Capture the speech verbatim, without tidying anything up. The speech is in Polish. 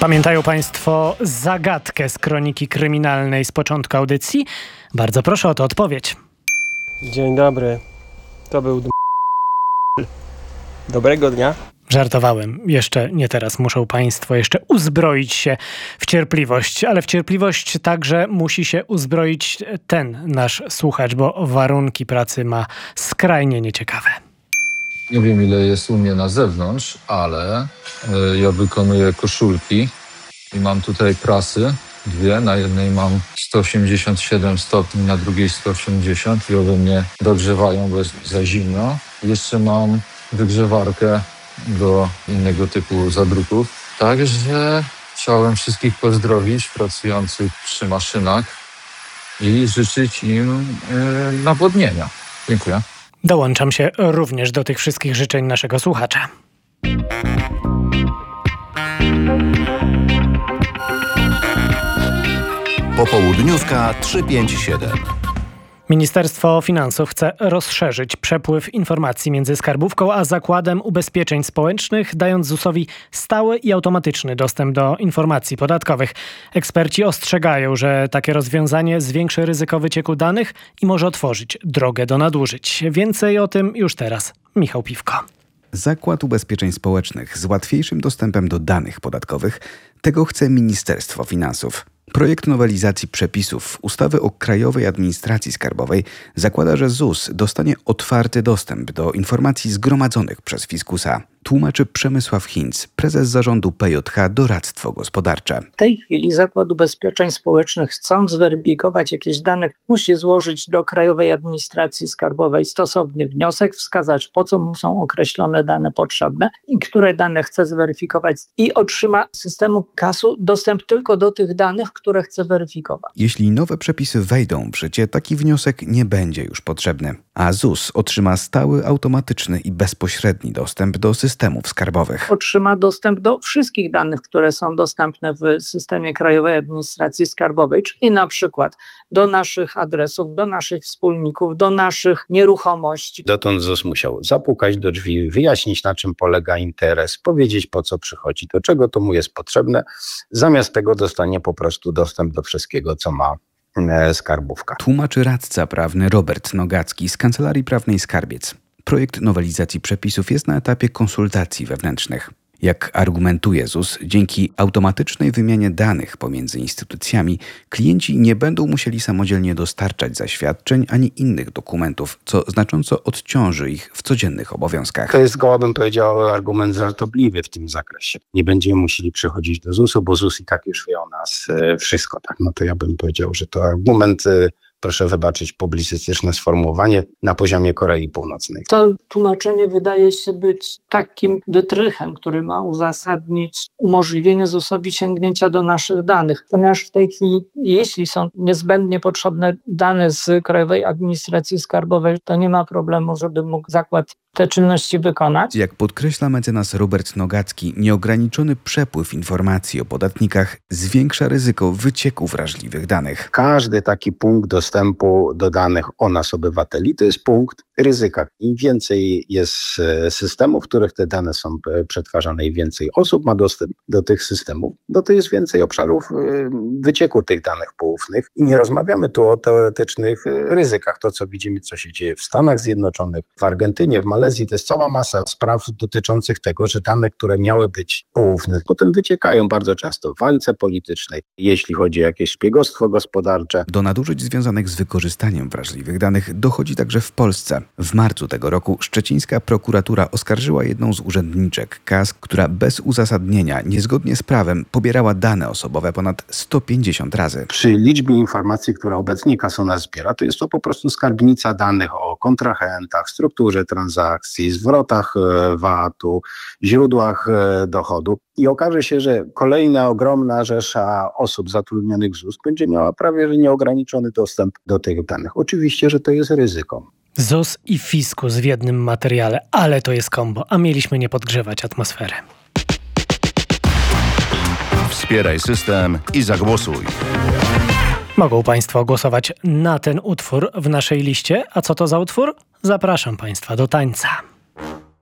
Pamiętają Państwo zagadkę z kroniki kryminalnej z początku audycji? Bardzo proszę o to odpowiedź. Dzień dobry. To był d... Dobrego dnia. Żartowałem. Jeszcze nie teraz. Muszą Państwo jeszcze uzbroić się w cierpliwość. Ale w cierpliwość także musi się uzbroić ten nasz słuchacz, bo warunki pracy ma skrajnie nieciekawe. Nie wiem, ile jest u mnie na zewnątrz, ale y, ja wykonuję koszulki i mam tutaj prasy, dwie. Na jednej mam sto osiemdziesiąt siedem stopni, na drugiej sto osiemdziesiąt i one mnie dogrzewają, bo jest za zimno. Jeszcze mam wygrzewarkę do innego typu zadruków. Także chciałem wszystkich pozdrowić pracujących przy maszynach i życzyć im y, nawodnienia. Dziękuję. Dołączam się również do tych wszystkich życzeń naszego słuchacza. Popołudniówka trzysta pięćdziesiąt siedem. Ministerstwo Finansów chce rozszerzyć przepływ informacji między skarbówką a Zakładem Ubezpieczeń Społecznych, dając zusowi stały i automatyczny dostęp do informacji podatkowych. Eksperci ostrzegają, że takie rozwiązanie zwiększy ryzyko wycieku danych i może otworzyć drogę do nadużyć. Więcej o tym już teraz. Michał Piwko. Zakład Ubezpieczeń Społecznych z łatwiejszym dostępem do danych podatkowych, tego chce Ministerstwo Finansów. Projekt nowelizacji przepisów ustawy o Krajowej Administracji Skarbowej zakłada, że Z U S dostanie otwarty dostęp do informacji zgromadzonych przez fiskusa. Tłumaczy Przemysław Hinz, prezes zarządu P J H Doradztwo Gospodarcze. W tej chwili Zakład Ubezpieczeń Społecznych, chcąc zweryfikować jakieś dane, musi złożyć do Krajowej Administracji Skarbowej stosowny wniosek, wskazać, po co mu są określone dane potrzebne i które dane chce zweryfikować, i otrzyma z systemu K A S-u dostęp tylko do tych danych, które chce weryfikować. Jeśli nowe przepisy wejdą w życie, taki wniosek nie będzie już potrzebny, a Z U S otrzyma stały, automatyczny i bezpośredni dostęp do systemów skarbowych. Otrzyma dostęp do wszystkich danych, które są dostępne w systemie Krajowej Administracji Skarbowej, czyli na przykład do naszych adresów, do naszych wspólników, do naszych nieruchomości. Dotąd Z U S musiał zapukać do drzwi, wyjaśnić, na czym polega interes, powiedzieć, po co przychodzi, do czego to mu jest potrzebne. Zamiast tego dostanie po prostu dostęp do wszystkiego, co ma skarbówka. Tłumaczy radca prawny Robert Nogacki z Kancelarii Prawnej Skarbiec. Projekt nowelizacji przepisów jest na etapie konsultacji wewnętrznych. Jak argumentuje Z U S, dzięki automatycznej wymianie danych pomiędzy instytucjami klienci nie będą musieli samodzielnie dostarczać zaświadczeń ani innych dokumentów, co znacząco odciąży ich w codziennych obowiązkach. To jest, goła bym powiedział, argument żartobliwy w tym zakresie. Nie będziemy musieli przychodzić do Z U S-u, bo Z U S i tak już wie o nas wszystko. Tak? No to ja bym powiedział, że to argument, proszę wybaczyć publicystyczne sformułowanie, na poziomie Korei Północnej. To tłumaczenie wydaje się być takim wytrychem, który ma uzasadnić umożliwienie Z U S-owi sięgnięcia do naszych danych, ponieważ w tej chwili, jeśli są niezbędnie potrzebne dane z Krajowej Administracji Skarbowej, to nie ma problemu, żeby mógł zakład te czynności wykonać. Jak podkreśla mecenas Robert Nogacki, nieograniczony przepływ informacji o podatnikach zwiększa ryzyko wycieku wrażliwych danych. Każdy taki punkt dostępu do danych o nas, obywateli, to jest punkt ryzyka. Im więcej jest systemów, w których te dane są przetwarzane, i więcej osób ma dostęp do tych systemów, no to jest więcej obszarów wycieku tych danych poufnych. I nie rozmawiamy tu o teoretycznych ryzykach. To, co widzimy, co się dzieje w Stanach Zjednoczonych, w Argentynie, w Malezji, to jest cała masa spraw dotyczących tego, że dane, które miały być poufne, potem wyciekają bardzo często w walce politycznej, jeśli chodzi o jakieś szpiegostwo gospodarcze. Do nadużyć związanych z wykorzystaniem wrażliwych danych dochodzi także w Polsce. W marcu tego roku szczecińska prokuratura oskarżyła jedną z urzędniczek K A S, która bez uzasadnienia, niezgodnie z prawem, pobierała dane osobowe ponad sto pięćdziesiąt razy. Przy liczbie informacji, które obecnie K A S u nas zbiera, to jest to po prostu skarbnica danych o kontrahentach, strukturze transakcji, zwrotach V A T-u, źródłach dochodu. I okaże się, że kolejna ogromna rzesza osób zatrudnionych w Z U S będzie miała prawie że nieograniczony dostęp do tych danych. Oczywiście, że to jest ryzyko. Z U S i fiskus w jednym materiale, ale to jest kombo, a mieliśmy nie podgrzewać atmosfery. Wspieraj system i zagłosuj. Mogą Państwo głosować na ten utwór w naszej liście. A co to za utwór? Zapraszam Państwa do tańca.